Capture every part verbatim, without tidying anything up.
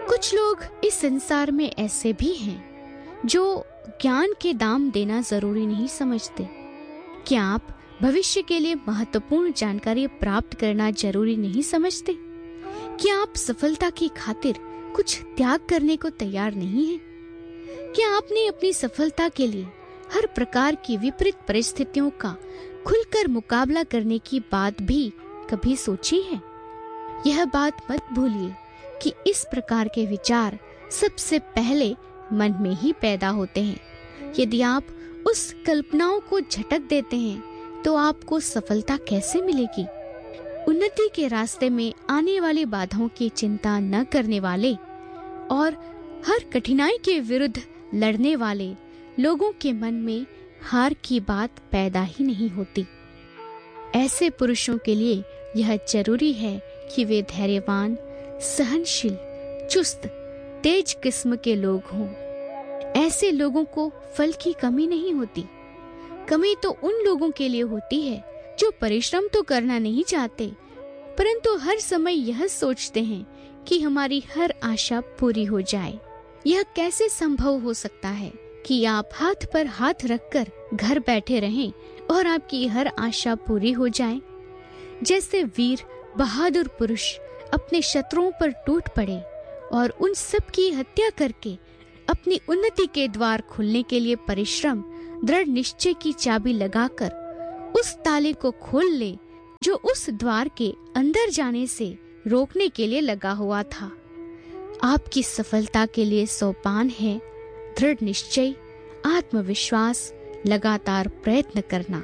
कुछ लोग इस संसार में ऐसे भी हैं जो ज्ञान के दाम देना जरूरी नहीं समझते। क्या आप भविष्य के लिए महत्वपूर्ण जानकारी प्राप्त करना जरूरी नहीं समझते? क्या आप सफलता की खातिर कुछ त्याग करने को तैयार नहीं हैं? क्या आपने अपनी सफलता के लिए हर प्रकार की विपरीत परिस्थितियों का खुलकर मुकाबला करने की बात भी कभी सोची है? यह बात मत भूलिए कि इस प्रकार के विचार सबसे पहले मन में ही पैदा होते हैं। यदि आप उस कल्पनाओं को झटक देते हैं तो आपको सफलता कैसे मिलेगी? उन्नति के रास्ते में आने वाली बाधाओं की चिंता न करने वाले और हर कठिनाई के विरुद्ध लड़ने वाले लोगों के मन में हार की बात पैदा ही नहीं होती। ऐसे पुरुषों के लिए यह जरूरी है कि वे धैर्यवान, सहनशील, चुस्त, तेज किस्म के लोग हों। ऐसे लोगों को फल की कमी नहीं होती। कमी तो उन लोगों के लिए होती है जो परिश्रम तो करना नहीं चाहते, परंतु हर समय यह सोचते हैं कि हमारी हर आशा पूरी हो जाए। यह कैसे संभव हो सकता है कि आप हाथ पर हाथ रखकर घर बैठे रहें और आपकी हर आशा पूरी हो जाए? जैसे वीर बहादुर पुरुष अपने शत्रुओं पर टूट पड़े और उन सब की हत्या करके अपनी उन्नति के द्वार खुलने के लिए परिश्रम, दृढ़ निश्चय की चाबी लगाकर उस ताले को खोल ले जो उस द्वार के अंदर जाने से रोकने के लिए लगा हुआ था। आपकी सफलता के लिए सोपान है दृढ़ निश्चय, आत्मविश्वास, लगातार प्रयत्न करना।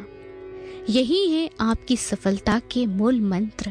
यही है आपकी सफलता के मूल मंत्र।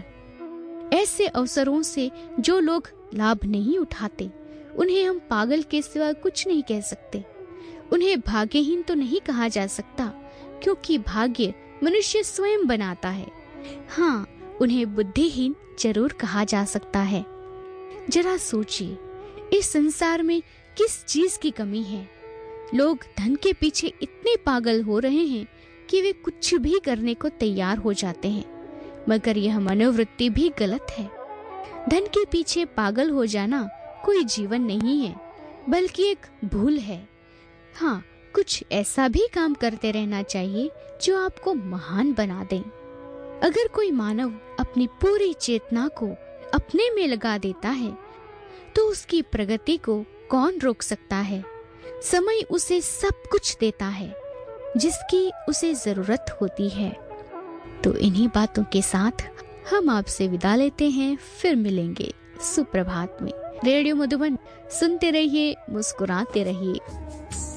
ऐसे अवसरों से जो लोग लाभ नहीं उठाते, उन्हें हम पागल के सिवा कुछ नहीं कह सकते। उन्हें भाग्यहीन तो नहीं कहा जा सकता, क्योंकि भाग्य मनुष्य स्वयं बनाता है। हाँ, उन्हें बुद्धिहीन जरूर कहा जा सकता है। जरा सोचिए, इस संसार में किस चीज की कमी है? लोग धन के पीछे इतने पागल हो रहे हैं कि वे कुछ भी करने को तैयार हो जाते हैं, मगर यह मनोवृत्ति भी गलत है। धन के पीछे पागल हो जाना कोई जीवन नहीं है, बल्कि एक भूल है। हाँ, कुछ ऐसा भी काम करते रहना चाहिए जो आपको महान बना दे। अगर कोई मानव अपनी पूरी चेतना को अपने में लगा देता है तो उसकी प्रगति को कौन रोक सकता है? समय उसे सब कुछ देता है जिसकी उसे जरूरत होती है। तो इन्हीं बातों के साथ हम आपसे विदा लेते हैं, फिर मिलेंगे सुप्रभात में। रेडियो मधुबन सुनते रहिए, मुस्कुराते रहिए।